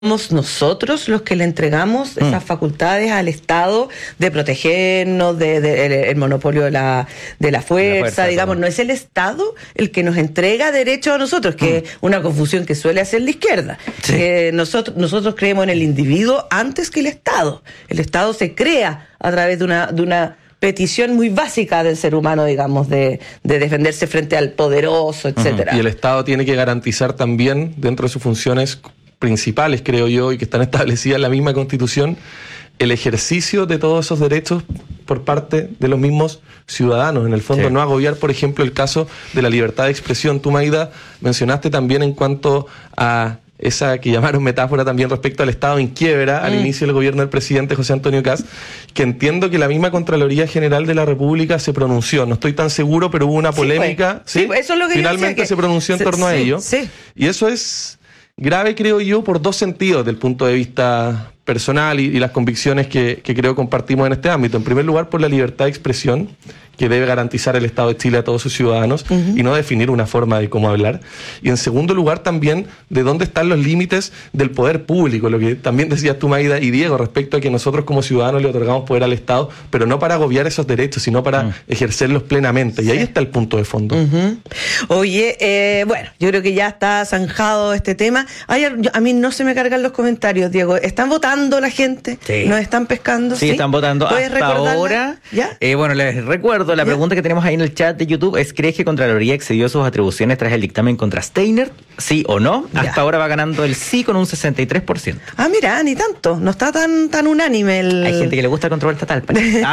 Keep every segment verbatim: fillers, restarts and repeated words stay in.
somos nosotros los que le entregamos mm. esas facultades al Estado de protegernos, de, de, de el monopolio de la, de la fuerza, la fuerza digamos, no es el Estado el que nos entrega derechos a nosotros, que mm. es una confusión que suele hacer la izquierda. Sí. Eh, nosotros, nosotros creemos en el individuo antes que el Estado. El Estado se crea a través de una, de una petición muy básica del ser humano, digamos, de, de defenderse frente al poderoso, etcétera. Uh-huh. Y el Estado tiene que garantizar también, dentro de sus funciones principales, creo yo, y que están establecidas en la misma Constitución, el ejercicio de todos esos derechos por parte de los mismos ciudadanos. En el fondo, sí. no agobiar, por ejemplo, el caso de la libertad de expresión. Tú, Maida, mencionaste también en cuanto a esa que llamaron metáfora también respecto al Estado en quiebra mm. al inicio del gobierno del presidente José Antonio Kast, que entiendo que la misma Contraloría General de la República se pronunció. No estoy tan seguro, pero hubo una polémica. Sí, pues. ¿sí? Eso es lo que Finalmente que se pronunció en se, torno sí, a ello. Sí. Y eso es grave, creo yo, por dos sentidos, del punto de vista personal y, y las convicciones que, que creo compartimos en este ámbito. En primer lugar, por la libertad de expresión, que debe garantizar el Estado de Chile a todos sus ciudadanos uh-huh. y no definir una forma de cómo hablar. Y en segundo lugar también de dónde están los límites del poder público, lo que también decías tú, Maida y Diego, respecto a que nosotros como ciudadanos le otorgamos poder al Estado, pero no para agobiar esos derechos, sino para uh-huh. ejercerlos plenamente. Y sí. ahí está el punto de fondo. Uh-huh. Oye, eh, bueno, yo creo que ya está zanjado este tema. Ay, a mí no se me cargan los comentarios, Diego. ¿Están votando la gente? Sí. ¿Nos están pescando? Sí, sí. están votando hasta ahora. ¿Ya? Eh, bueno, les recuerdo, la ¿Ya? pregunta que tenemos ahí en el chat de YouTube es: ¿crees que Contraloría excedió sus atribuciones tras el dictamen contra Steiner? ¿Sí o no? Ya. Hasta ahora va ganando el sí con un sesenta y tres por ciento. Ah, mira, ni tanto. No está tan tan unánime el... Hay gente que le gusta el control estatal.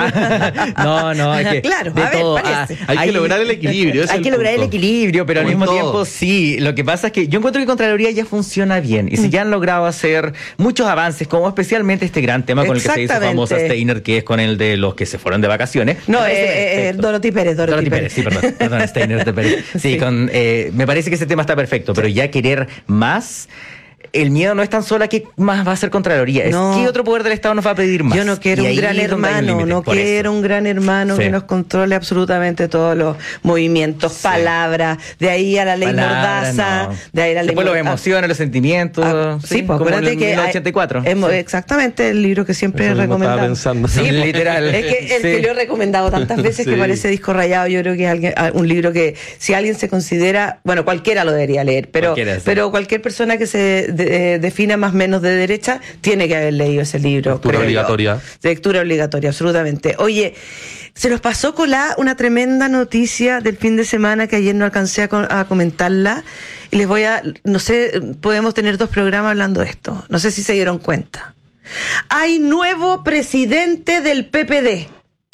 Ah, no, no, es que claro, de a todo. ver, ah, hay, hay que lograr el equilibrio. Hay que lograr punto. el equilibrio, pero Como al mismo todo. tiempo sí. Lo que pasa es que yo encuentro que Contraloría ya funciona bien. Y si ya han logrado hacer muchos avances, como especialmente este gran tema con el que se hizo famosa Steiner, que es con el de los que se fueron de vacaciones. No, eh, eh, Dorothy Pérez. Dorothy, Dorothy Pérez. Pérez, sí, perdón. Perdón, Steiner de Pérez. Sí, sí. Con, eh, me parece que ese tema está perfecto, pero ya querer más... El miedo no es tan solo a qué más va a hacer Contraloría, es no. qué otro poder del Estado nos va a pedir más. Yo no quiero un gran hermano, no quiero un gran hermano sí. que nos controle absolutamente todos los movimientos, sí. palabras, de ahí a la ley Palabra, Mordaza, no. de ahí a la ley Después los emociones, los sentimientos. Ah, sí, sí, pues acuérdate que mil novecientos ochenta y cuatro. Hay, sí. Exactamente, el libro que siempre he recomendado. Pensando. Sí, literal. Es que el sí. que lo he recomendado tantas veces sí. que parece disco rayado. Yo creo que es alguien, un libro que si alguien se considera, bueno, cualquiera lo debería leer, pero cualquiera, sí. pero cualquier persona que se de, defina más o menos de derecha tiene que haber leído ese libro. Lectura obligatoria. Yo. Lectura obligatoria, absolutamente. Oye, se nos pasó colar una tremenda noticia del fin de semana que ayer no alcancé a, a comentarla y les voy a, no sé, podemos tener dos programas hablando de esto. No sé si se dieron cuenta. Hay nuevo presidente del P P D.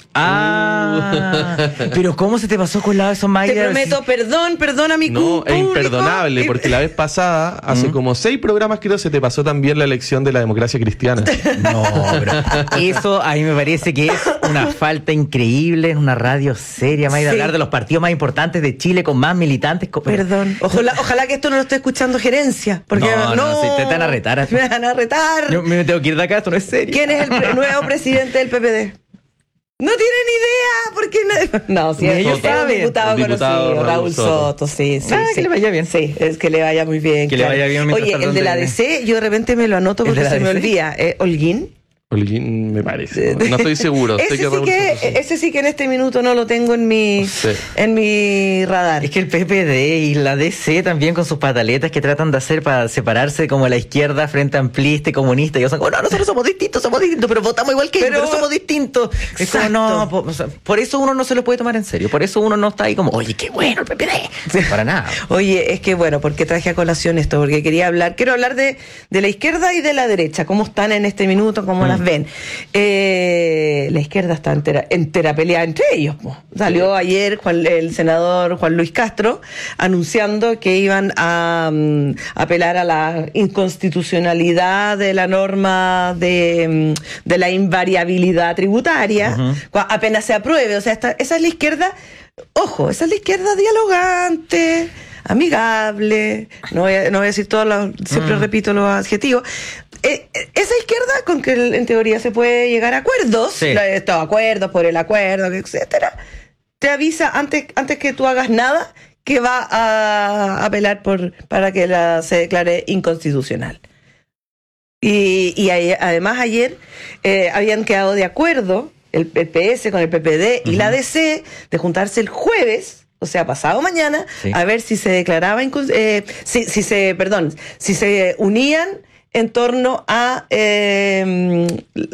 Ah, pero ¿cómo se te pasó con la de esos Maida? Te prometo, si... perdón, perdón a mi No, público. es imperdonable, porque la vez pasada, hace mm. como seis programas creo, se te pasó también la elección de la democracia cristiana. No, pero eso a mí me parece que es una falta increíble en una radio seria, Maida, sí. hablar de los partidos más importantes de Chile con más militantes. Con... Perdón, ojalá, ojalá que esto no lo esté escuchando gerencia, porque no, no, no si te van a retar. Me van a retar. Yo me tengo que ir de acá, esto no es serio. ¿Quién es el pre- nuevo presidente del P P D? No tienen idea, porque no, no sí, ellos saben. Un diputado, diputado conocido, Raúl, Raúl Soto. Soto, sí, sí, ah, sí. que le vaya bien. Sí, es que le vaya muy bien. Que claro. le vaya bien. Oye, el de la D C, yo de repente me lo anoto porque se me olvida. ¿Eh? ¿Holguín? Holguín me parece. No, no estoy seguro. ese, que sí que, ese sí que en este minuto no lo tengo en mi, sí. en mi radar. Es que el P P D y la D C también con sus pataletas que tratan de hacer para separarse como la izquierda frente a amplista y comunista. Y ellos son como, no, nosotros somos distintos, somos distintos, pero votamos igual que ellos, pero, pero somos distintos. Exacto. Es como, no, por, o sea, por eso uno no se lo puede tomar en serio. Por eso uno no está ahí como, oye, qué bueno el P P D. Sí. Para nada. Oye, es que bueno, ¿por qué traje a colación esto? Porque quería hablar, quiero hablar de, de la izquierda y de la derecha, cómo están en este minuto, cómo mm. las ven. Eh, la izquierda está entera, entera peleada entre ellos. Po. Salió sí. ayer Juan, el senador Juan Luis Castro anunciando que iban a um, apelar a la inconstitucionalidad de la norma de, de la invariabilidad tributaria, uh-huh. apenas se apruebe. O sea, esta, esa es la izquierda, ojo, esa es la izquierda dialogante, amigable, no voy a, no voy a decir todos los, siempre mm. repito los adjetivos. Eh, esa izquierda con que en teoría se puede llegar a acuerdos, sí. estos acuerdos por el acuerdo, etcétera, te avisa antes, antes que tú hagas nada que va a apelar por para que la, se declare inconstitucional. Y, y a- además ayer eh, habían quedado de acuerdo el, el P S con el P P D y Ujú. la D C de juntarse el jueves, o sea, pasado mañana, Sí. a ver si se declaraba, incons- eh, si, si se, perdón, si se unían en torno a eh,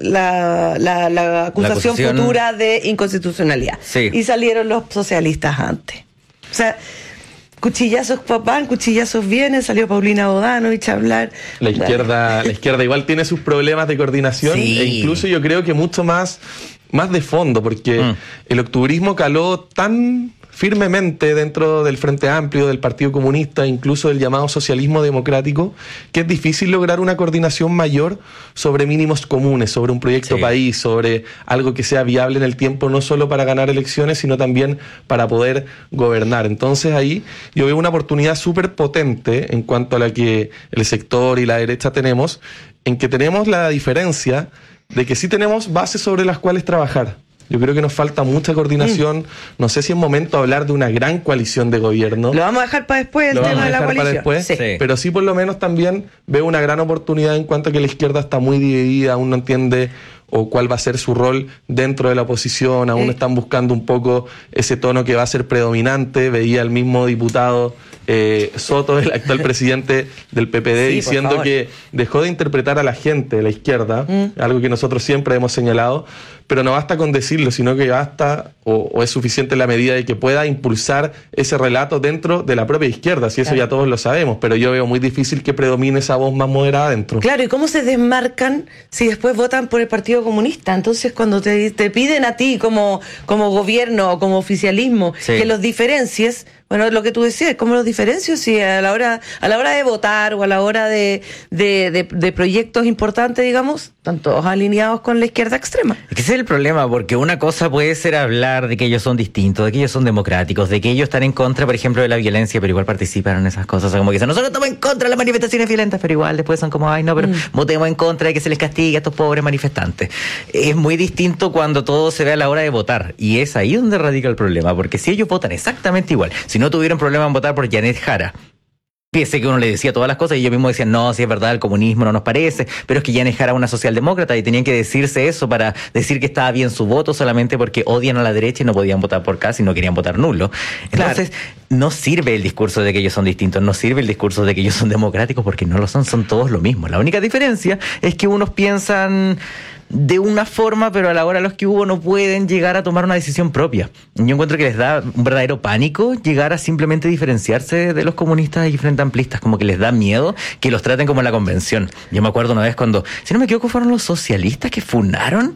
la, la, la acusación acusación. futura de inconstitucionalidad. Sí. Y salieron los socialistas antes. O sea, cuchillazos van, cuchillazos vienen, salió Paulina Bodanovich a hablar. La izquierda, la izquierda igual tiene sus problemas de coordinación Sí. e incluso yo creo que mucho más, más de fondo, porque Mm. el octubrismo caló tan firmemente dentro del Frente Amplio, del Partido Comunista, incluso del llamado socialismo democrático, que es difícil lograr una coordinación mayor sobre mínimos comunes, sobre un proyecto Sí. país, sobre algo que sea viable en el tiempo, no solo para ganar elecciones, sino también para poder gobernar. Entonces ahí yo veo una oportunidad súper potente en cuanto a la que el sector y la derecha tenemos, en que tenemos la diferencia de que sí tenemos bases sobre las cuales trabajar. Yo creo que nos falta mucha coordinación. No sé si es momento de hablar de una gran coalición de gobierno. Lo vamos a dejar para después, el Lo tema vamos a de la dejar para coalición. después, Sí. Sí. pero sí por lo menos también veo una gran oportunidad en cuanto a que la izquierda está muy dividida, aún no entiende o cuál va a ser su rol dentro de la oposición, aún Eh. están buscando un poco ese tono que va a ser predominante. Veía al mismo diputado eh, Soto, el actual presidente del P P D, Sí, por diciendo favor. que dejó de interpretar a la gente de la izquierda, Mm. algo que nosotros siempre hemos señalado, pero no basta con decirlo, sino que basta o, o es suficiente la medida de que pueda impulsar ese relato dentro de la propia izquierda, si eso Claro. ya todos lo sabemos, pero yo veo muy difícil que predomine esa voz más moderada dentro. Claro, ¿y cómo se desmarcan si después votan por el Partido Comunista? Entonces, cuando te, te piden a ti como, como gobierno o como oficialismo Sí. que los diferencies, bueno, lo que tú decías, ¿cómo los diferencio? Si a la hora, a la hora de votar o a la hora de, de, de, de proyectos importantes, digamos, están todos alineados con la izquierda extrema. Es que ese es el problema, porque una cosa puede ser hablar de que ellos son distintos, de que ellos son democráticos, de que ellos están en contra, por ejemplo, de la violencia, pero igual participan en esas cosas. O sea, como que dicen, nosotros estamos en contra de las manifestaciones violentas, pero igual después son como, ay, no, pero Mm. votemos en contra de que se les castigue a estos pobres manifestantes. Es muy distinto cuando todo se ve a la hora de votar, y es ahí donde radica el problema, porque si ellos votan exactamente igual, si no tuvieron problema en votar por Janet Jara, Piense que uno le decía todas las cosas y ellos mismos decían, no, si es verdad, el comunismo no nos parece, pero es que Janet Jara es una socialdemócrata y tenían que decirse eso para decir que estaba bien su voto solamente porque odian a la derecha y no podían votar por K si no querían votar nulo. Entonces, no sirve el discurso de que ellos son distintos, no sirve el discurso de que ellos son democráticos porque no lo son, son todos lo mismo. La única diferencia es que unos piensan de una forma, pero a la hora de los que hubo no pueden llegar a tomar una decisión propia. Yo encuentro que les da un verdadero pánico llegar a simplemente diferenciarse de los comunistas y frente amplistas, como que les da miedo que los traten como en la convención. Yo me acuerdo una vez cuando, si no me equivoco, fueron los socialistas que funaron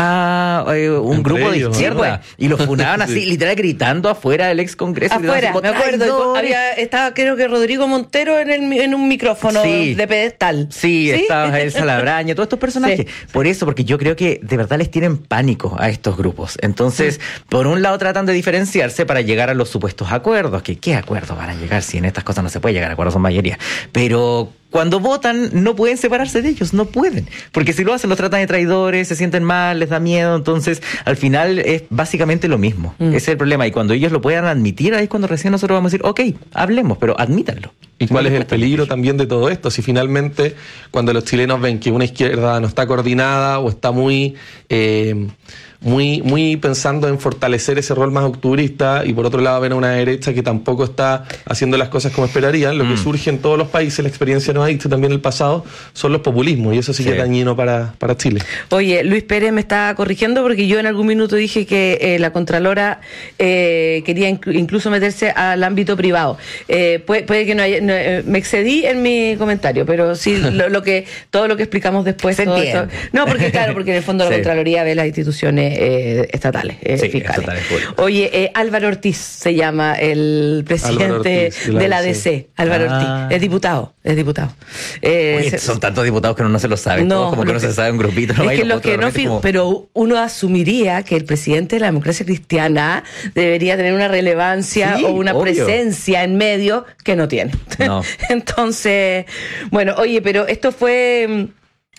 a eh, un Entre grupo de ellos, izquierda y los funaban así, Sí. literal gritando afuera del ex congreso. Afuera, me acuerdo, había, estaba creo que Rodrigo Montero en, el, en un micrófono Sí. de pedestal. Sí, estaba Elsa Labraña, todos estos personajes. Sí. Por eso, porque yo creo que de verdad les tienen pánico a estos grupos. Entonces, por un lado tratan de diferenciarse para llegar a los supuestos acuerdos. Que ¿qué acuerdos van a llegar si en estas cosas no se puede llegar a acuerdos, son mayoría? Pero cuando votan no pueden separarse de ellos, no pueden. Porque si lo hacen los tratan de traidores, se sienten mal, les da miedo. Entonces, al final es básicamente lo mismo. Mm. Ese es el problema. Y cuando ellos lo puedan admitir, ahí es cuando recién nosotros vamos a decir, ok, hablemos, pero admítanlo. ¿Y cuál No es les el cuesta peligro mucho. también de todo esto? Si finalmente, cuando los chilenos ven que una izquierda no está coordinada o está muy, eh, muy, muy pensando en fortalecer ese rol más octubrista, y por otro lado ven a una derecha que tampoco está haciendo las cosas como esperarían, lo Mm. que surge en todos los países, la experiencia nos ha dicho también en el pasado, son los populismos, y eso sí, Sí. que es dañino para, para Chile. Oye, Luis Pérez me está corrigiendo porque yo en algún minuto dije que eh, la Contralora eh, quería inclu- incluso meterse al ámbito privado. Eh, puede, puede que no haya, no, eh, me excedí en mi comentario, pero sí lo, lo que todo lo que explicamos después. Se todo entiende. esto- no, porque claro, porque en el fondo la Sí. Contraloría ve las instituciones eh, estatales, eh, Sí, fiscales. estatales, públicas. Oye, eh, Álvaro Ortiz se llama el presidente Ortiz, de la de la A D C. A D C. Álvaro Ah. Ortiz, es diputado, es diputado. Eh, Oye, se- son tantos diputados que uno no se lo sabe. No, todos como que lo no se sabe un grupito. ¿no? es Y que los los que otros no de repente fig- como- pero uno asumiría que el presidente de la democracia cristiana debería tener una relevancia Sí, o una obvio. presencia en medio que no tiene. No. Entonces, bueno, oye, pero esto fue mm,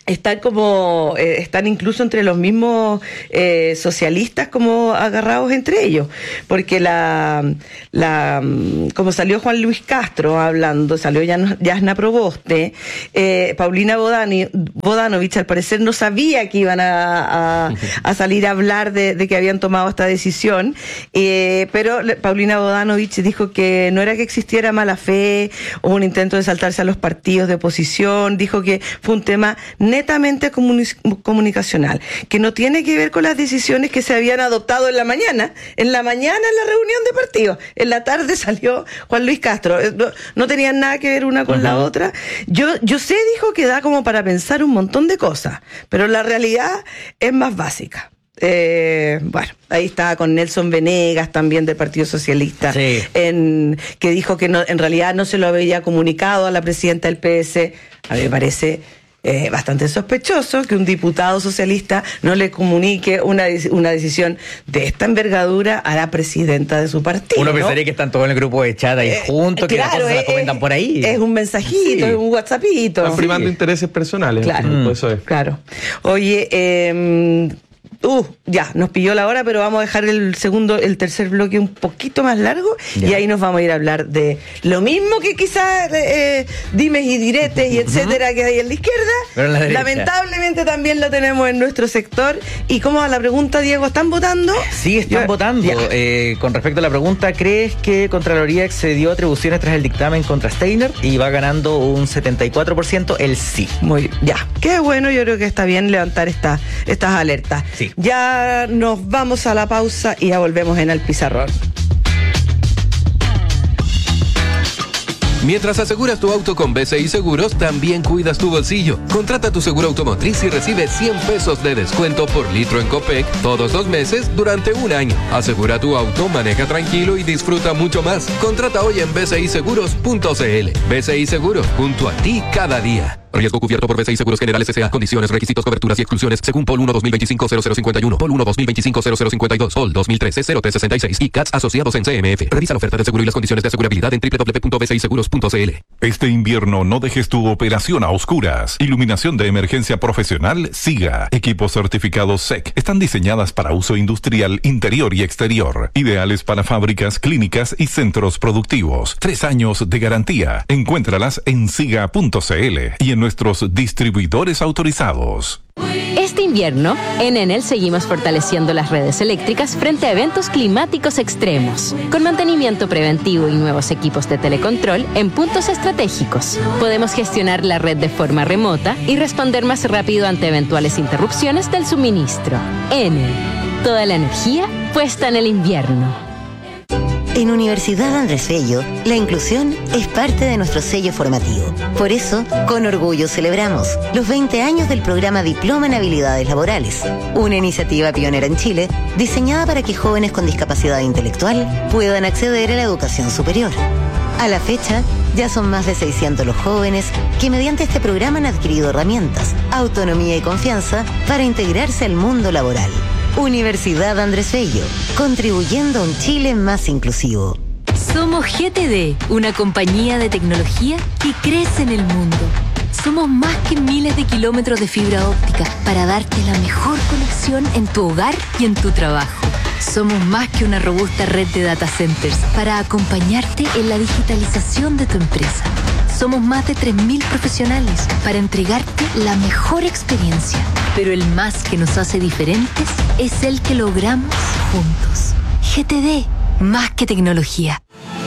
están como, eh, están incluso entre los mismos eh, socialistas como agarrados entre ellos, porque la, la como salió Juan Luis Castro hablando, salió Yasna Proboste, eh, Paulina Bodani, Bodanovich al parecer no sabía que iban a, a, a salir a hablar de, de que habían tomado esta decisión, eh, pero Paulina Bodanovich dijo que no era que existiera mala fe o un intento de saltarse a los partidos de oposición, dijo que fue un tema netamente comuni- comunicacional, que no tiene que ver con las decisiones que se habían adoptado en la mañana. En la mañana en la reunión de partidos, en la tarde salió Juan Luis Castro. No, no tenían nada que ver una con uh-huh. la otra. Yo, yo sé, dijo, que da como para pensar un montón de cosas, pero la realidad es más básica. Eh, bueno, ahí está con Nelson Venegas también del Partido Socialista, sí. en, que dijo que no, en realidad no se lo había comunicado a la presidenta del P S. A mí me parece eh, bastante sospechoso que un diputado socialista no le comunique una, una decisión de esta envergadura a la presidenta de su partido. Uno pensaría, ¿no?, que están todos en el grupo de chat ahí eh, juntos, que claro, las cosas se las comentan por ahí. Es un mensajito, sí. es un WhatsAppito. Están primando sí. intereses personales. Claro, mm. eso es. claro. Oye, eh... Uh, ya, nos pilló la hora, pero vamos a dejar el segundo, el tercer bloque un poquito más largo, ya. y ahí nos vamos a ir a hablar de lo mismo que quizás eh, dimes y diretes y etcétera que hay en la izquierda. Pero en la derecha. Lamentablemente también lo tenemos en nuestro sector. ¿Y cómo va la pregunta, Diego? ¿Están votando? Sí, están Yo, votando. Eh, con respecto a la pregunta, ¿crees que Contraloría excedió atribuciones tras el dictamen contra Steiner? Y va ganando un setenta y cuatro por ciento el sí. Muy bien, ya. Qué bueno, yo creo que está bien levantar esta, estas alertas. Sí. Ya nos vamos a la pausa y ya volvemos en El Pizarrón. Mientras aseguras tu auto con B C I Seguros, también cuidas tu bolsillo. Contrata tu seguro automotriz y recibe cien pesos de descuento por litro en Copec todos los meses durante un año. Asegura tu auto, maneja tranquilo y disfruta mucho más. Contrata hoy en b c i seguros punto c l. B C I Seguros, junto a ti cada día. Riesgo cubierto por B C I Seguros Generales S A. Condiciones, requisitos, coberturas y exclusiones según P O L uno dos mil veinticinco cero cero cincuenta y uno, P O L uno dos mil veinticinco cero cero cincuenta y dos, P O L dos mil trece cero tres sesenta y seis y C A T S asociados en C M F. Revisa la oferta de seguro y las condiciones de asegurabilidad en doble u doble u doble u punto b c i seguros punto c l. Este invierno no dejes tu operación a oscuras. Iluminación de emergencia profesional SIGA. Equipos certificados S E C. Están diseñadas para uso industrial interior y exterior. Ideales para fábricas, clínicas y centros productivos. Tres años de garantía. Encuéntralas en siga punto c l y en nuestros distribuidores distribuidores autorizados. Este invierno, en Enel seguimos fortaleciendo las redes eléctricas frente a eventos climáticos extremos. Con mantenimiento preventivo y nuevos equipos de telecontrol en puntos estratégicos, podemos gestionar la red de forma remota y responder más rápido ante eventuales interrupciones del suministro. Enel, toda la energía puesta en el invierno. En Universidad Andrés Bello, la inclusión es parte de nuestro sello formativo. Por eso, con orgullo celebramos los veinte años del programa Diploma en Habilidades Laborales, una iniciativa pionera en Chile diseñada para que jóvenes con discapacidad intelectual puedan acceder a la educación superior. A la fecha, ya son más de seiscientos los jóvenes que mediante este programa han adquirido herramientas, autonomía y confianza para integrarse al mundo laboral. Universidad Andrés Bello, contribuyendo a un Chile más inclusivo. Somos G T D, una compañía de tecnología que crece en el mundo. Somos más que miles de kilómetros de fibra óptica para darte la mejor conexión en tu hogar y en tu trabajo. Somos más que una robusta red de data centers para acompañarte en la digitalización de tu empresa. Somos más de tres mil profesionales para entregarte la mejor experiencia. Pero el más que nos hace diferentes es el que logramos juntos. G T D, más que tecnología.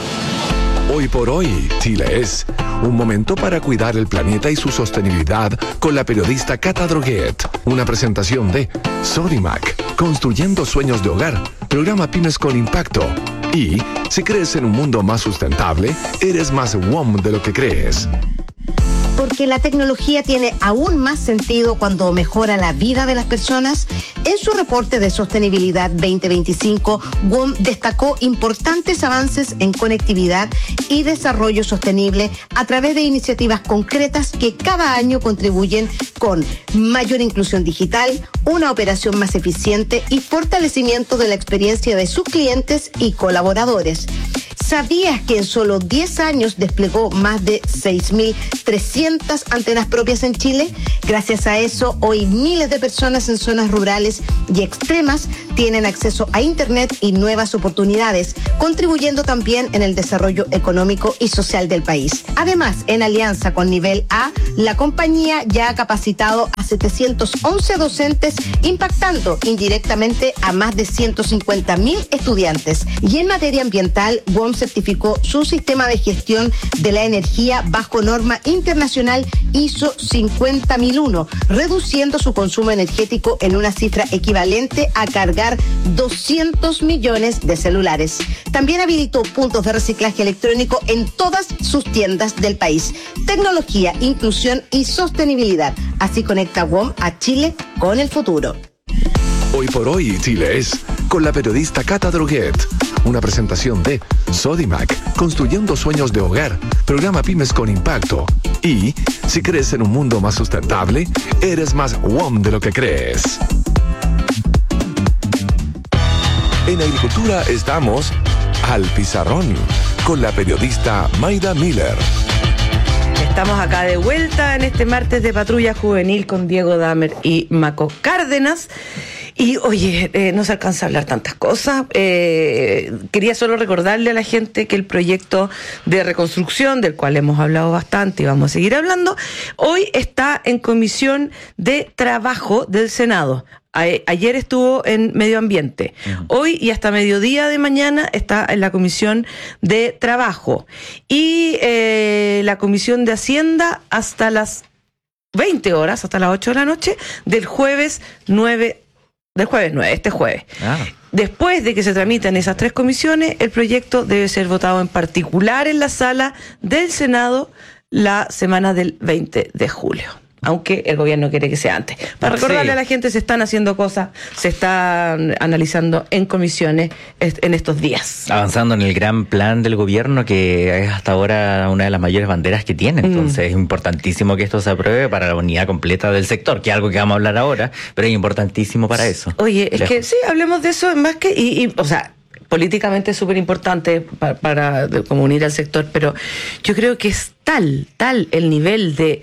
Hoy por hoy, Chile es un momento para cuidar el planeta y su sostenibilidad con la periodista Cata Droguet. Una presentación de Sodimac, construyendo sueños de hogar, programa Pymes con Impacto. Y si crees en un mundo más sustentable, eres más W O M de lo que crees. Porque la tecnología tiene aún más sentido cuando mejora la vida de las personas. En su reporte de sostenibilidad veinte veinticinco, W O M destacó importantes avances en conectividad y desarrollo sostenible a través de iniciativas concretas que cada año contribuyen con mayor inclusión digital, una operación más eficiente y fortalecimiento de la experiencia de sus clientes y colaboradores. ¿Sabías que en solo diez años desplegó más de seis mil trescientas antenas propias en Chile? Gracias a eso, hoy miles de personas en zonas rurales y extremas tienen acceso a Internet y nuevas oportunidades, contribuyendo también en el desarrollo económico y social del país. Además, en alianza con Nivel A, la compañía ya ha capacitado a setecientos once docentes, impactando indirectamente a más de ciento cincuenta mil estudiantes. Y en materia ambiental, W O M certificó su sistema de gestión de la energía bajo norma internacional I S O cincuenta mil uno, reduciendo su consumo energético en una cifra equivalente a cargar doscientos millones de celulares. También habilitó puntos de reciclaje electrónico en todas sus tiendas del país. Tecnología, inclusión y sostenibilidad. Así conecta W O M a Chile con el futuro. Hoy por hoy Chile es con la periodista Cata Droguet. Una presentación de Sodimac, construyendo sueños de hogar, programa Pymes con Impacto. Y si crees en un mundo más sustentable, eres más W O M de lo que crees. En agricultura estamos al pizarrón con la periodista Maida Miller. Estamos acá de vuelta en este martes de Patrulla Juvenil con Diego Damer y Maco Cárdenas. Y oye, eh, no se alcanza a hablar tantas cosas. Eh, quería solo recordarle a la gente que el proyecto de reconstrucción, del cual hemos hablado bastante y vamos a seguir hablando, hoy está en comisión de trabajo del Senado. Ayer estuvo en Medio Ambiente. Hoy y hasta mediodía de mañana está en la Comisión de Trabajo. Y eh, la Comisión de Hacienda hasta las veinte horas, hasta las ocho de la noche, del jueves nueve, del jueves nueve, este jueves. Ah. Después de que se tramitan esas tres comisiones, el proyecto debe ser votado en particular en la sala del Senado la semana del veinte de julio. Aunque el gobierno quiere que sea antes. Para recordarle sí. a la gente, se están haciendo cosas, se están analizando en comisiones en estos días. Avanzando en el gran plan del gobierno, que es hasta ahora una de las mayores banderas que tiene. Entonces mm. es importantísimo que esto se apruebe para la unidad completa del sector, que es algo que vamos a hablar ahora, pero es importantísimo para eso. Oye, es Lejos. que sí, hablemos de eso, más que, y, y o sea, políticamente es súper importante para, para como unir al sector, pero yo creo que es tal, tal el nivel de,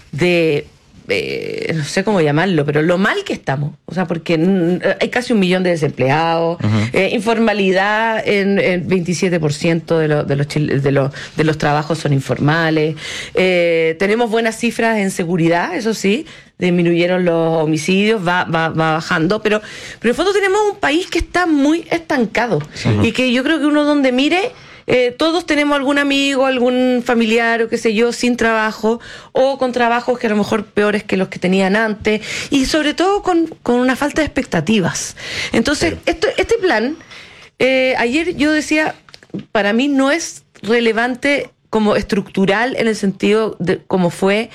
de Eh, no sé cómo llamarlo, pero lo mal que estamos, o sea, porque hay casi un millón de desempleados, uh-huh. eh, informalidad en el veintisiete por ciento de, lo, de, los, de, los, de los trabajos son informales, eh, tenemos buenas cifras en seguridad, eso sí, disminuyeron los homicidios, va, va, va bajando, pero, pero en el fondo tenemos un país que está muy estancado uh-huh. y que yo creo que uno donde mire, Eh, todos tenemos algún amigo, algún familiar o qué sé yo, sin trabajo o con trabajos que a lo mejor peores que los que tenían antes y sobre todo con, con una falta de expectativas. Entonces, Pero. esto, este plan, eh, ayer yo decía, para mí no es relevante como estructural en el sentido de como fue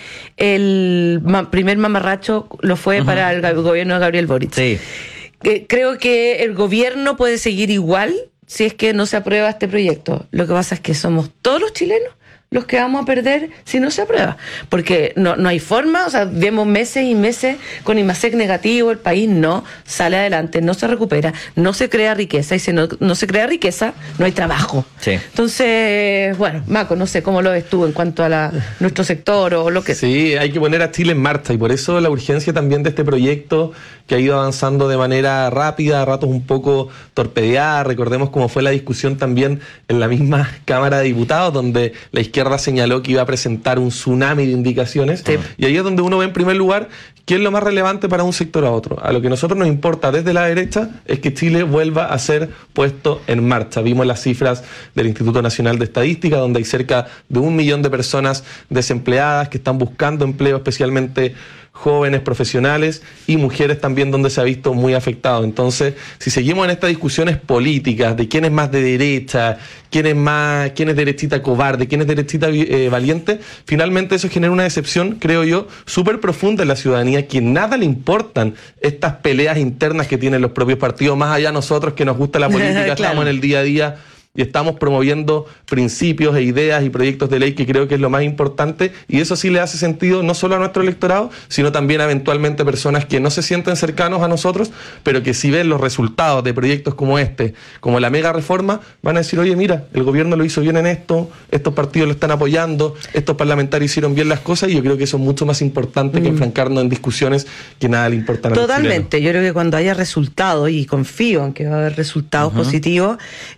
el ma- primer mamarracho, lo fue uh-huh. para el gobierno de Gabriel Boric. Sí. Eh, creo que el gobierno puede seguir igual si es que no se aprueba este proyecto. Lo que pasa es que somos todos los chilenos los que vamos a perder si no se aprueba. Porque no, no hay forma, o sea, vemos meses y meses con IMASEC negativo, el país no sale adelante, no se recupera, no se crea riqueza, y si no, no se crea riqueza, no hay trabajo. Sí. Entonces, bueno, Maco, no sé cómo lo ves tú en cuanto a la, nuestro sector o lo que sea. Sí, hay que poner a Chile en marcha, y por eso la urgencia también de este proyecto que ha ido avanzando de manera rápida, a ratos un poco torpedeada. Recordemos cómo fue la discusión también en la misma Cámara de Diputados, donde la izquierda señaló que iba a presentar un tsunami de indicaciones, sí. y ahí es donde uno ve en primer lugar qué es lo más relevante para un sector a otro. A lo que a nosotros nos importa desde la derecha es que Chile vuelva a ser puesto en marcha. Vimos las cifras del Instituto Nacional de Estadística, donde hay cerca de un millón de personas desempleadas que están buscando empleo, especialmente jóvenes profesionales y mujeres también, donde se ha visto muy afectado. Entonces, si seguimos en estas discusiones políticas de quién es más de derecha, quién es más, quién es derechita cobarde, quién es derechita eh, valiente, finalmente eso genera una decepción, creo yo, súper profunda en la ciudadanía, que nada le importan estas peleas internas que tienen los propios partidos, más allá de nosotros que nos gusta la política, claro. Estamos en el día a día. y estamos promoviendo principios e ideas y proyectos de ley que creo que es lo más importante, y eso sí le hace sentido no solo a nuestro electorado, sino también a eventualmente personas que no se sienten cercanos a nosotros, pero que si ven los resultados de proyectos como este, como la mega reforma, van a decir, oye, mira, el gobierno lo hizo bien en esto, estos partidos lo están apoyando, estos parlamentarios hicieron bien las cosas, y yo creo que eso es mucho más importante mm. que enfrancarnos en discusiones que nada le importan a los chilenos. Totalmente, yo creo que cuando haya resultados, y confío en que va a haber resultados uh-huh. positivos,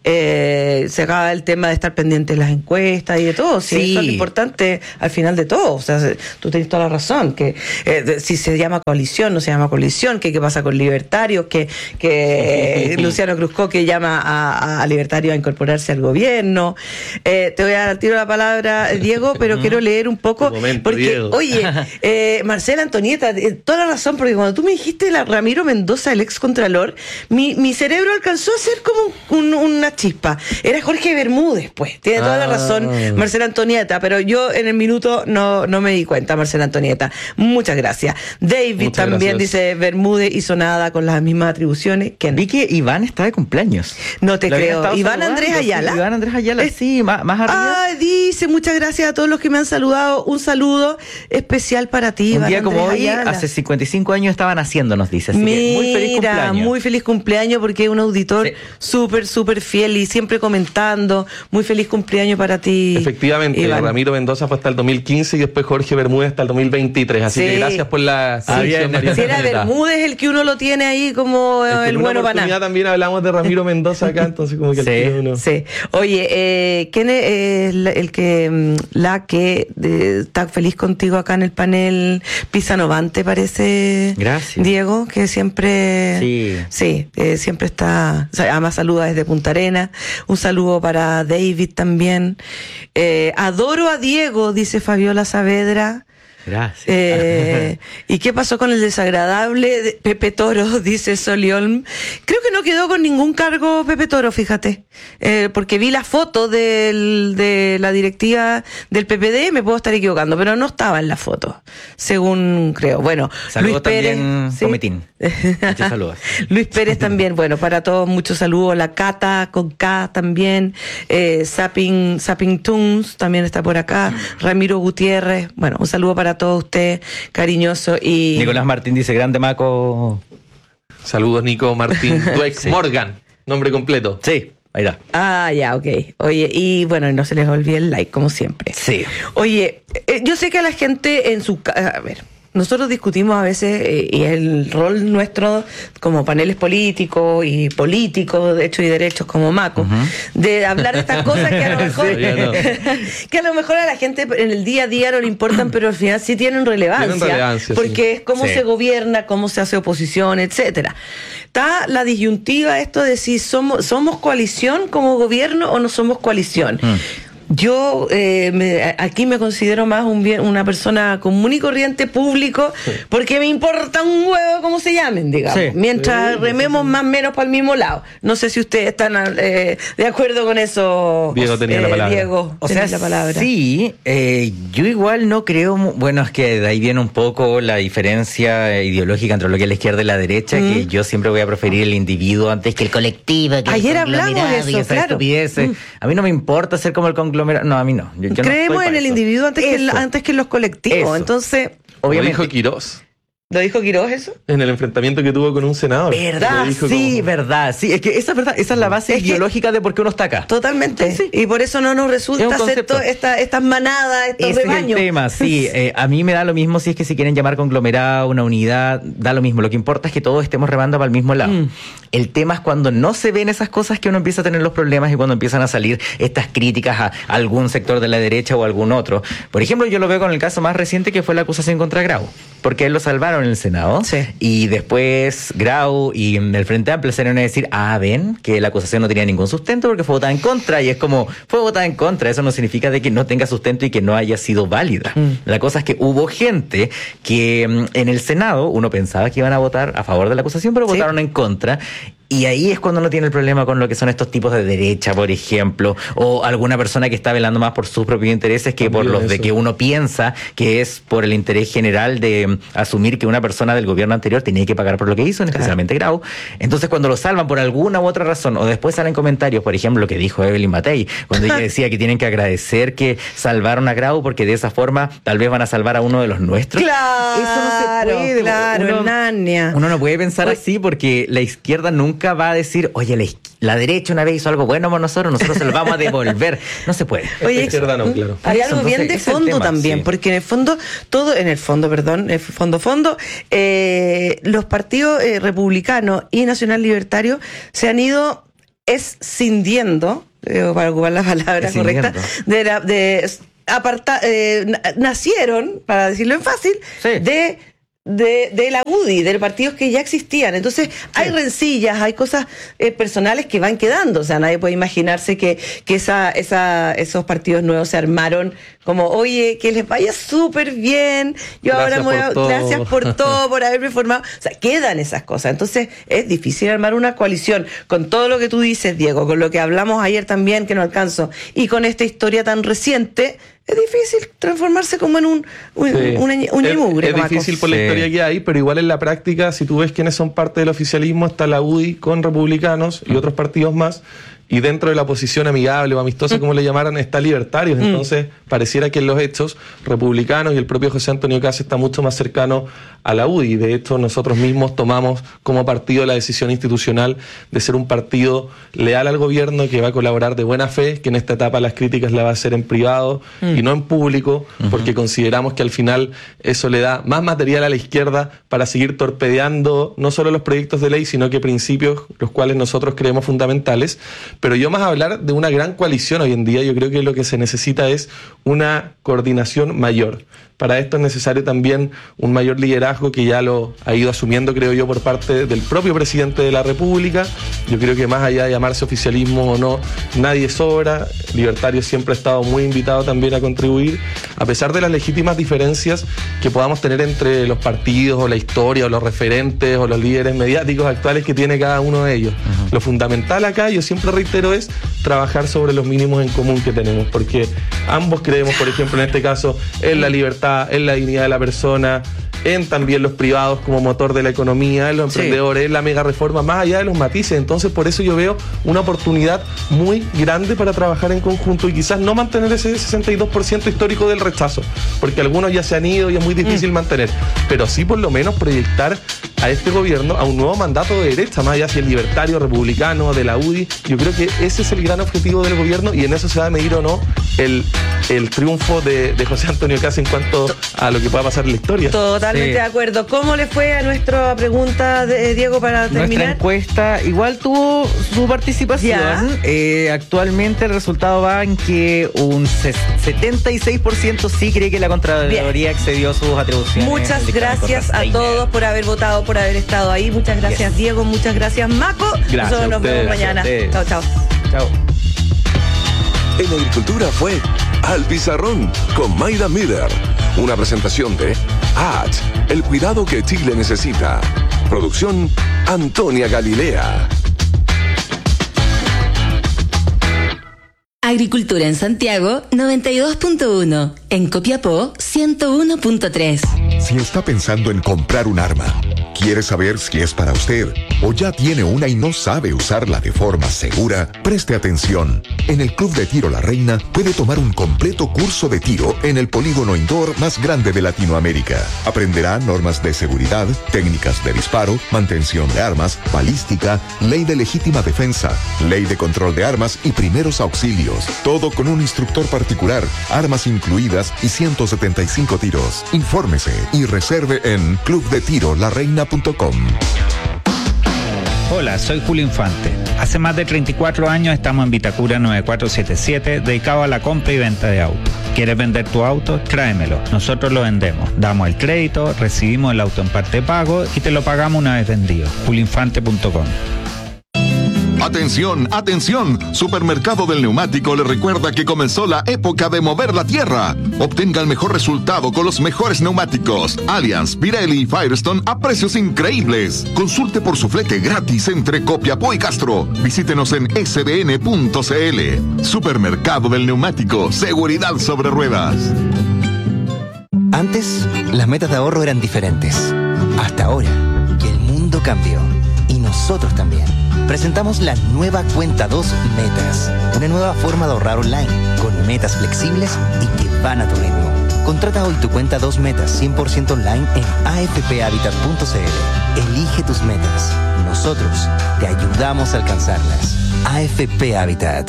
eh, se acaba el tema de estar pendiente de las encuestas y de todo. Sí, sí. Eso es lo importante al final de todo. O sea, tú tienes toda la razón, que eh, si se llama coalición, no se llama coalición, que qué pasa con libertarios, que, que Luciano Cruzco que llama a, a libertarios a incorporarse al gobierno. Eh, te voy a dar tiro la palabra, Diego, pero quiero leer un poco, momento, porque, Diego. Oye, eh, Marcela Antonieta, eh, toda la razón, porque cuando tú me dijiste la Ramiro Mendoza, el ex contralor, mi, mi cerebro alcanzó a ser como un, un, una chispa. Era Jorge Bermúdez, pues. Tiene toda ah. la razón Marcela Antonieta, pero yo en el minuto no, no me di cuenta, Marcela Antonieta. Muchas gracias. David Muchas también gracias. Dice, Bermúdez hizo nada con las mismas atribuciones. ¿Quién? Vi que Iván está de cumpleaños. No te creo. Iván Andrés Ayala. Sí, Iván Andrés Ayala, es, sí, más, más arriba. Ah, dice, muchas gracias a todos los que me han saludado. Un saludo especial para ti, Un Iván día Andrés como hoy, Ayala. hace cincuenta y cinco años estaban haciendo, nos dice. Así Mira, que muy feliz cumpleaños. muy feliz cumpleaños, porque es un auditor súper, sí. súper fiel y siempre comentando. Muy feliz cumpleaños para ti. Efectivamente, Iván. Ramiro Mendoza fue hasta el dos mil quince y después Jorge Bermúdez hasta el dos mil veintitrés. Así sí. que gracias por la sí. ah, María. Si era Bermúdez el que uno lo tiene ahí como es que el bueno para nada. También hablamos de Ramiro Mendoza acá, entonces como que sí, el uno. Sí. Oye, eh, ¿quién es eh, el, el que la que eh, está feliz contigo acá en el panel? Pisanovante, parece. Gracias. Diego, que siempre sí, sí eh, siempre está, o sea, además saluda desde Punta Arenas. Un saludo para David también. Eh, adoro a Diego, dice Fabiola Saavedra. Gracias. Eh, ¿Y qué pasó con el desagradable de Pepe Toro? Dice Soliolm. Creo que no quedó con ningún cargo Pepe Toro, fíjate. Eh, porque vi la foto del, de la directiva del P P D, me puedo estar equivocando, pero no estaba en la foto, según creo. Bueno, saludos Luis Pérez. También, ¿sí? Comitín. Muchos saludos. Luis Pérez también, bueno, para todos muchos saludos. La Cata con K también. Eh, Zapping, Zapping Tunes también está por acá. Ramiro Gutiérrez. Bueno, un saludo para todos ustedes, cariñoso. Y Nicolás Martín dice, grande Maco. Saludos, Nico Martín. Dweck sí. Morgan, nombre completo. Sí. Ahí está. Ah, ya, ok. Oye, y bueno, no se les olvide el like, como siempre. Sí. Oye, eh, yo sé que a la gente en su... A ver, nosotros discutimos a veces, eh, y el rol nuestro como paneles políticos y políticos, de hecho y derechos como Maco, uh-huh. de hablar de estas cosas que a lo mejor sí, no. que a lo mejor a la gente en el día a día no le importan, pero al final sí tienen relevancia, tienen relevancia porque sí. es cómo sí. se gobierna, cómo se hace oposición, etcétera. Está la disyuntiva esto de si somos, somos coalición como gobierno o no somos coalición. Mm. Yo eh, me, aquí me considero más un bien, una persona común y corriente, público, sí. porque me importa un huevo cómo se llamen, digamos, sí. mientras sí, rememos sí, sí. más o menos para el mismo lado. No sé si ustedes están eh, de acuerdo con eso. Diego tenía eh, la palabra. Diego, o sea, la palabra. Sí, eh, yo igual no creo, bueno, es que de ahí viene un poco la diferencia ideológica entre lo que es la izquierda y la derecha, mm. que yo siempre voy a preferir el individuo antes que el colectivo. Que Ayer hablamos de eso, claro. Mm. A mí no me importa ser como el conglomerado. No, a mí no. Yo, yo Creemos no en el eso. individuo antes que, el, antes que los colectivos. Eso. Entonces, obviamente. Lo dijo Quirós. ¿Lo dijo Quirós eso? En el enfrentamiento que tuvo con un senador. ¿Verdad? Sí, como... verdad. Sí, es que esa es verdad, esa es la base es ideológica de por qué uno está acá. Totalmente. Sí. Y por eso no nos resulta hacer to, esta, estas manadas, estos Ese rebaños. Es el tema, sí. Eh, a mí me da lo mismo si es que si quieren llamar conglomerado, una unidad, da lo mismo. Lo que importa es que todos estemos remando para el mismo lado. Mm. El tema es cuando no se ven esas cosas que uno empieza a tener los problemas y cuando empiezan a salir estas críticas a algún sector de la derecha o a algún otro. Por ejemplo, yo lo veo con el caso más reciente que fue la acusación contra Grau, porque él lo salvaron en el Senado. Sí. Y después Grau y el Frente Amplio salieron a decir, ah, ven, que la acusación no tenía ningún sustento porque fue votada en contra. Y es como, fue votada en contra. Eso no significa de que no tenga sustento y que no haya sido válida. Mm. La cosa es que hubo gente que en el Senado uno pensaba que iban a votar a favor de la acusación, pero sí. votaron en contra. Y ahí es cuando uno tiene el problema con lo que son estos tipos de derecha, por ejemplo, o alguna persona que está velando más por sus propios intereses que por los de que uno piensa que es por el interés general de asumir que una persona del gobierno anterior tenía que pagar por lo que hizo, especialmente Grau. Entonces, cuando lo salvan por alguna u otra razón, o después salen comentarios, por ejemplo, lo que dijo Evelyn Matei, cuando ella decía que tienen que agradecer que salvaron a Grau porque de esa forma tal vez van a salvar a uno de los nuestros. Claro, eso no se puede. Claro, uno, Nania. uno no puede pensar Oye. así porque la izquierda nunca va a decir, oye, la, la derecha una vez hizo algo bueno por nosotros, nosotros se lo vamos a devolver. No se puede. Oye, la izquierda no, claro. Hay algo Entonces, bien de fondo tema, también, sí. porque en el fondo, todo, en el fondo, perdón, en el fondo, fondo, eh, los partidos eh, republicanos y nacional libertario se han ido escindiendo, eh, para ocupar la palabra correcta, de la, de aparta, eh, nacieron, para decirlo en fácil, sí. de De, de la U D I, de partidos que ya existían. Entonces hay sí. rencillas, hay cosas eh, personales que van quedando. O sea, nadie puede imaginarse que, que esa, esa, esos partidos nuevos se armaron como, oye, que les vaya súper bien, yo gracias ahora me voy a, por gracias por todo, por haberme formado. O sea, quedan esas cosas. Entonces es difícil armar una coalición con todo lo que tú dices, Diego, con lo que hablamos ayer también, que no alcanzo, y con esta historia tan reciente. Es difícil transformarse como en un un, sí. un, un, un ñemugre. Es, es difícil por la sí. historia que hay, pero igual en la práctica, si tú ves quiénes son parte del oficialismo, está la U D I con republicanos y otros partidos más, y dentro de la oposición amigable o amistosa, mm. como le llamaran, está Libertarios. Mm. Entonces, pareciera que en los hechos, republicanos y el propio José Antonio Caz está mucho más cercano a la U D I. De hecho, nosotros mismos tomamos como partido la decisión institucional de ser un partido leal al gobierno, que va a colaborar de buena fe, que en esta etapa las críticas las va a hacer en privado mm. y no en público, uh-huh. porque consideramos que al final eso le da más material a la izquierda para seguir torpedeando no solo los proyectos de ley, sino que principios los cuales nosotros creemos fundamentales. Pero yo más a hablar de una gran coalición hoy en día, yo creo que lo que se necesita es una coordinación mayor. Para esto es necesario también un mayor liderazgo que ya lo ha ido asumiendo, creo yo, por parte del propio presidente de la República. Yo creo que más allá de llamarse oficialismo o no, nadie sobra. Libertario siempre ha estado muy invitado también a contribuir, a pesar de las legítimas diferencias que podamos tener entre los partidos o la historia o los referentes o los líderes mediáticos actuales que tiene cada uno de ellos. Uh-huh. Lo fundamental acá, yo siempre reitero, es trabajar sobre los mínimos en común que tenemos, porque ambos creemos, por ejemplo, en este caso, en la libertad, en la dignidad de la persona, en también los privados como motor de la economía, en los emprendedores, sí. en la mega reforma, más allá de los matices. Entonces, por eso yo veo una oportunidad muy grande para trabajar en conjunto y quizás no mantener ese sesenta y dos por ciento histórico del rechazo, porque algunos ya se han ido y es muy difícil mm. mantener, pero sí por lo menos proyectar a este gobierno a un nuevo mandato de derecha, más allá si es libertario, republicano, de la U D I. Yo creo que ese es el gran objetivo del gobierno y en eso se va a medir o no el, el triunfo de, de José Antonio Caz en cuanto a lo que pueda pasar en la historia. Totalmente sí. de acuerdo. ¿Cómo le fue a nuestra pregunta, de Diego, para terminar? Nuestra encuesta igual tuvo su participación. Eh, actualmente el resultado va en que un setenta y seis por ciento sí cree que la Contraloría Bien. excedió sus atribuciones. Muchas gracias a todos por haber votado, por haber estado ahí. Muchas gracias, yes. Diego. Muchas gracias, Maco. Gracias. Nosotros nos vemos mañana. Chao, chao. Chao. En Agricultura fue Al Pizarrón con Mayra Miller. Una presentación de A T, el cuidado que Chile necesita. Producción Antonia Galilea. Agricultura en Santiago noventa y dos punto uno, en Copiapó ciento uno punto tres. Si está pensando en comprar un arma, quiere saber si es para usted o ya tiene una y no sabe usarla de forma segura, preste atención. En el Club de Tiro La Reina puede tomar un completo curso de tiro en el polígono indoor más grande de Latinoamérica. Aprenderá normas de seguridad, técnicas de disparo, mantención de armas, balística, ley de legítima defensa, ley de control de armas y primeros auxilios. Todo con un instructor particular, armas incluidas y ciento setenta y cinco tiros. Infórmese y reserve en club de tiro la reina punto com. Hola, soy Julio Infante. Hace más de treinta y cuatro años estamos en Vitacura nueve cuatro siete siete, dedicado a la compra y venta de autos. ¿Quieres vender tu auto? Tráemelo. Nosotros lo vendemos. Damos el crédito, recibimos el auto en parte de pago y te lo pagamos una vez vendido. julio infante punto com. Atención, atención. Supermercado del Neumático le recuerda que comenzó la época de mover la tierra. Obtenga el mejor resultado con los mejores neumáticos Allianz, Pirelli y Firestone a precios increíbles. Consulte por su flete gratis entre Copiapó y Castro. Visítenos en s b n punto c l. Supermercado del Neumático. Seguridad sobre ruedas. Antes, las metas de ahorro eran diferentes. Hasta ahora, que el mundo cambió. Y nosotros también. Presentamos la nueva Cuenta dos Metas. Una nueva forma de ahorrar online, con metas flexibles y que van a tu ritmo. Contrata hoy tu Cuenta dos Metas cien por ciento online en a f p habitat punto c l. Elige tus metas. Nosotros te ayudamos a alcanzarlas. A F P Habitat.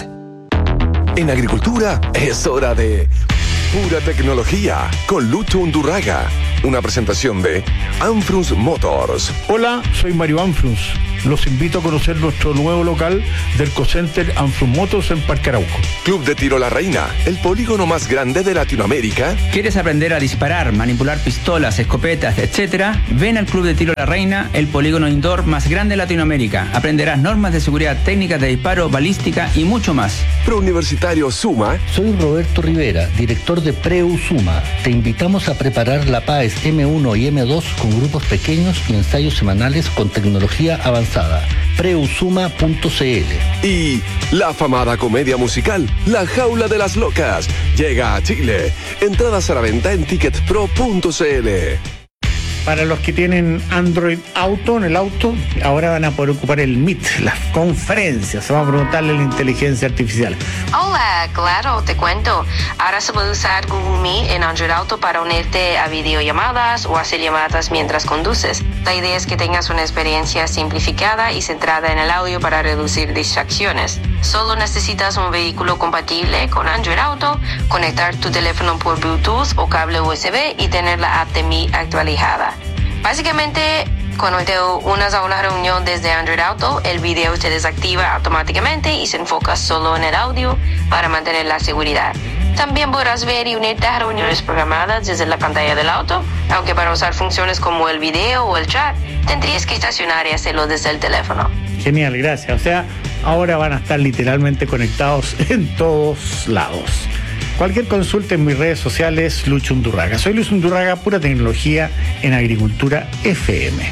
En agricultura es hora de pura tecnología con Lucho Undurraga. Una presentación de Anfrunz Motors. Hola, soy Mario Anfrunz. Los invito a conocer nuestro nuevo local del Cocenter Anfrunz Motors en Parque Arauco. Club de Tiro La Reina, el polígono más grande de Latinoamérica. ¿Quieres aprender a disparar, manipular pistolas, escopetas, etcétera? Ven al Club de Tiro La Reina, el polígono indoor más grande de Latinoamérica. Aprenderás normas de seguridad, técnicas de disparo, balística y mucho más. Prouniversitario Suma. Soy Roberto Rivera, director de Preu Suma. Te invitamos a preparar la P A E S eme uno y eme dos con grupos pequeños y ensayos semanales con tecnología avanzada. preusuma punto c l. Y la afamada comedia musical La Jaula de las Locas llega a Chile. Entradas a la venta en ticket pro punto c l. Para los que tienen Android Auto en el auto, ahora van a poder ocupar el Meet, las conferencias. Vamos a preguntarle a la inteligencia artificial. Hola, claro, te cuento. Ahora se puede usar Google Meet en Android Auto para unirte a videollamadas o hacer llamadas mientras conduces. La idea es que tengas una experiencia simplificada y centrada en el audio para reducir distracciones. Solo necesitas un vehículo compatible con Android Auto, conectar tu teléfono por Bluetooth o cable U S B y tener la app de Meet actualizada. Básicamente, cuando te unas a una reunión desde Android Auto, el video se desactiva automáticamente y se enfoca solo en el audio para mantener la seguridad. También podrás ver y unirte a reuniones programadas desde la pantalla del auto, aunque para usar funciones como el video o el chat, tendrías que estacionar y hacerlo desde el teléfono. Genial, gracias. O sea, ahora van a estar literalmente conectados en todos lados. Cualquier consulta en mis redes sociales, Lucho Undurraga. Soy Lucho Undurraga, pura tecnología en Agricultura F M.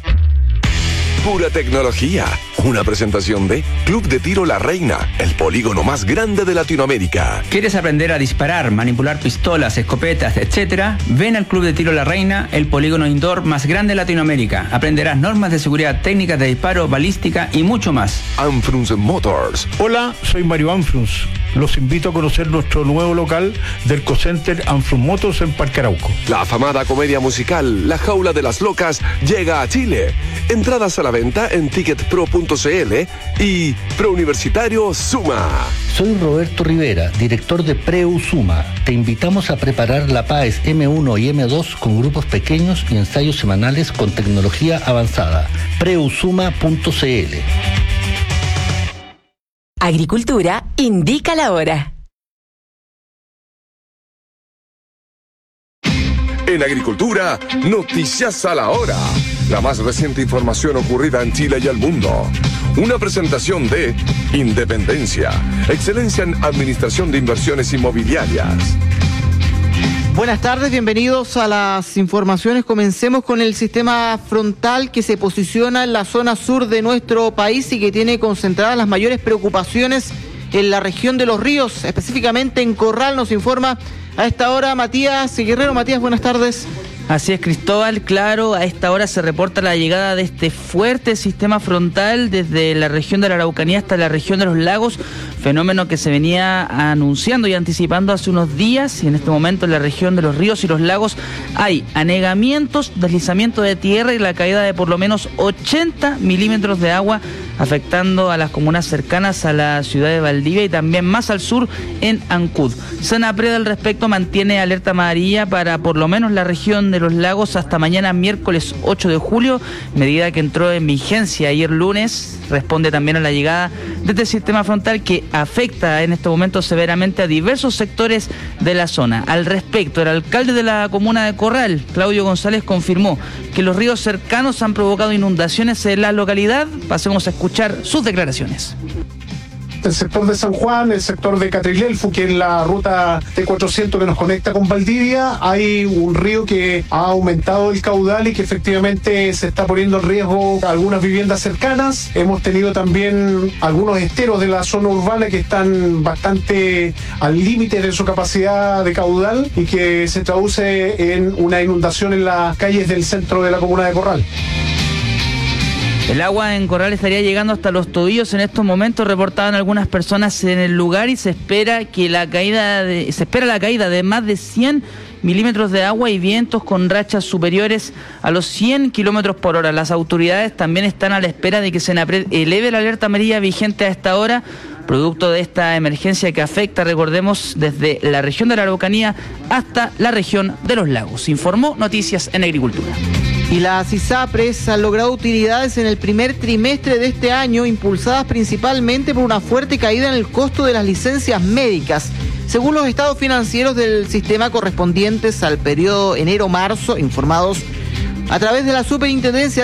Pura tecnología. Una presentación de Club de Tiro La Reina, el polígono más grande de Latinoamérica. ¿Quieres aprender a disparar, manipular pistolas, escopetas, etcétera? Ven al Club de Tiro La Reina, el polígono indoor más grande de Latinoamérica. Aprenderás normas de seguridad, técnicas de disparo, balística y mucho más. Anfrunz Motors. Hola, soy Mario Anfrunz. Los invito a conocer nuestro nuevo local del Cocenter Anfrunz Motors en Parque Arauco. La afamada comedia musical La Jaula de las Locas llega a Chile. Entradas a la venta en ticket pro punto c l y Prouniversitario Suma. Soy Roberto Rivera, director de Preu Suma. Te invitamos a preparar la P A E S eme uno y eme dos con grupos pequeños y ensayos semanales con tecnología avanzada. preusuma punto c l. Agricultura indica la hora. En Agricultura, noticias a la hora. La más reciente información ocurrida en Chile y el mundo. Una presentación de Independencia, excelencia en administración de inversiones inmobiliarias. Buenas tardes, bienvenidos a las informaciones. Comencemos con el sistema frontal que se posiciona en la zona sur de nuestro país y que tiene concentradas las mayores preocupaciones en la región de Los Ríos, específicamente en Corral. Nos informa a esta hora Matías Guerrero. Matías, buenas tardes. Así es, Cristóbal, claro, a esta hora se reporta la llegada de este fuerte sistema frontal desde la región de la Araucanía hasta la región de los lagos, fenómeno que se venía anunciando y anticipando hace unos días, y en este momento en la región de los ríos y los lagos hay anegamientos, deslizamiento de tierra y la caída de por lo menos ochenta milímetros de agua, afectando a las comunas cercanas a la ciudad de Valdivia y también más al sur en Ancud. Sanapred al respecto mantiene alerta amarilla para por lo menos la región de los lagos hasta mañana miércoles ocho de julio, medida que entró en vigencia ayer lunes, responde también a la llegada de este sistema frontal que afecta en este momento severamente a diversos sectores de la zona. Al respecto, el alcalde de la comuna de Corral, Claudio González, confirmó que los ríos cercanos han provocado inundaciones en la localidad. Pasemos a escuchar sus declaraciones. El sector de San Juan, el sector de Catrilelfu, que es la ruta T cuatrocientos que nos conecta con Valdivia, hay un río que ha aumentado el caudal y que efectivamente se está poniendo en riesgo algunas viviendas cercanas. Hemos tenido también algunos esteros de la zona urbana que están bastante al límite de su capacidad de caudal y que se traduce en una inundación en las calles del centro de la comuna de Corral. El agua en Corral estaría llegando hasta los tobillos en estos momentos, reportaban algunas personas en el lugar, y se espera que la caída de, se espera la caída de más de cien milímetros de agua y vientos con rachas superiores a los cien kilómetros por hora. Las autoridades también están a la espera de que se eleve la alerta amarilla vigente a esta hora, producto de esta emergencia que afecta, recordemos, desde la región de la Araucanía hasta la región de los lagos. Informó Noticias en Agricultura. Y las ISAPRES han logrado utilidades en el primer trimestre de este año, impulsadas principalmente por una fuerte caída en el costo de las licencias médicas. Según los estados financieros del sistema correspondientes al periodo enero-marzo, informados a través de la Superintendencia